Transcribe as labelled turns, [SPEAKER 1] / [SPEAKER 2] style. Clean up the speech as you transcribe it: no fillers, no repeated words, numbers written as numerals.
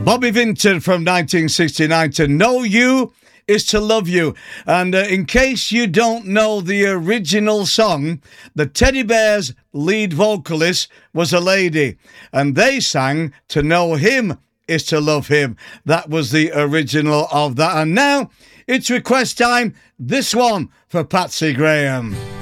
[SPEAKER 1] Bobby Vinton from 1969. To know you is to love you. And in case you don't know the original song, the Teddy Bears' lead vocalist was a lady, and they sang To Know Him is to Love Him. That was the original of that. And now it's request time. This one for Patsy Graham.